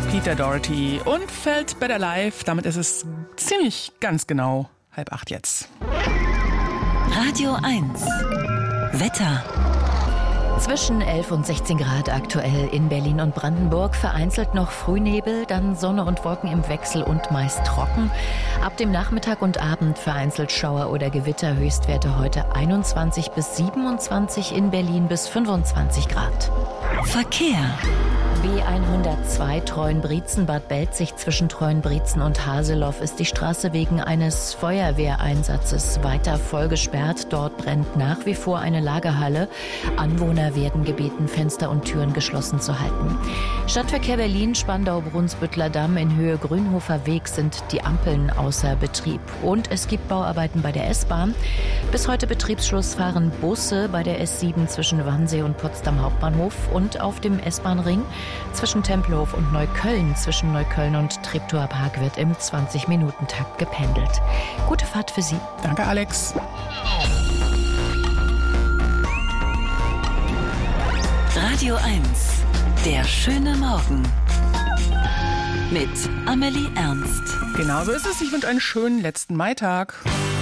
Peter Doherty und Felt Better Life. Damit ist es ziemlich ganz genau 7:30 jetzt. Radio 1 Wetter. Zwischen 11 und 16 Grad aktuell in Berlin und Brandenburg. Vereinzelt noch Frühnebel, dann Sonne und Wolken im Wechsel und meist trocken. Ab dem Nachmittag und Abend vereinzelt Schauer oder Gewitter. Höchstwerte heute 21 bis 27, in Berlin bis 25 Grad. Verkehr. B102 Treuenbrietzen-Bad Belzig zwischen Treuenbrietzen und Haseloff ist die Straße wegen eines Feuerwehreinsatzes weiter voll gesperrt. Dort brennt nach wie vor eine Lagerhalle. Anwohner werden gebeten, Fenster und Türen geschlossen zu halten. Stadtverkehr Berlin, Spandau-Brunsbüttler Damm in Höhe Grünhofer Weg sind die Ampeln außer Betrieb. Und es gibt Bauarbeiten bei der S-Bahn. Bis heute Betriebsschluss fahren Busse bei der S7 zwischen Wannsee und Potsdam Hauptbahnhof und auf dem S-Bahn-Ring zwischen Tempelhof und Neukölln, zwischen Neukölln und Treptower Park wird im 20-Minuten-Takt gependelt. Gute Fahrt für Sie. Danke, Alex. Radio 1, der schöne Morgen. Mit Amelie Ernst. Genau so ist es. Ich wünsche einen schönen letzten Maitag.